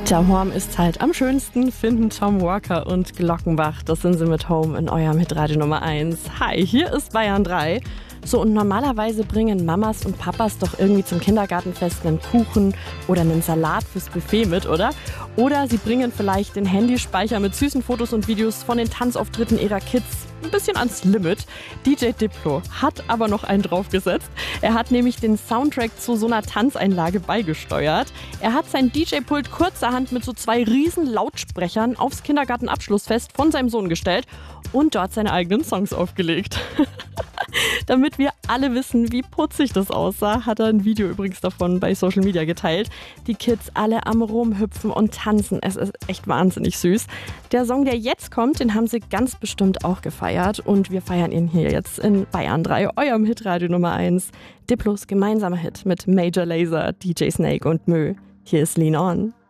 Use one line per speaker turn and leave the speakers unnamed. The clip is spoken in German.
Daheim ist halt am schönsten, finden Tom Walker und Glockenbach. Das sind sie mit Home in eurem Hitradio Nummer 1. Hi, hier ist Bayern 3. So, und normalerweise bringen Mamas und Papas doch irgendwie zum Kindergartenfest einen Kuchen oder einen Salat fürs Buffet mit, oder? Oder sie bringen vielleicht den Handyspeicher mit süßen Fotos und Videos von den Tanzauftritten ihrer Kids ein bisschen ans Limit. DJ Diplo hat aber noch einen draufgesetzt. Er hat nämlich den Soundtrack zu so einer Tanzeinlage beigesteuert. Er hat sein DJ-Pult kurzerhand mit so 2 riesen Lautsprechern aufs Kindergartenabschlussfest von seinem Sohn gestellt und dort seine eigenen Songs aufgelegt. Damit wir alle wissen, wie putzig das aussah, hat er ein Video übrigens davon bei Social Media geteilt. Die Kids alle am Rumhüpfen und tanzen. Es ist echt wahnsinnig süß. Der Song, der jetzt kommt, den haben sie ganz bestimmt auch gefeiert. Und wir feiern ihn hier jetzt in Bayern 3, eurem Hitradio Nummer 1. Diplos gemeinsamer Hit mit Major Lazer, DJ Snake und Mö. Hier ist Lean On.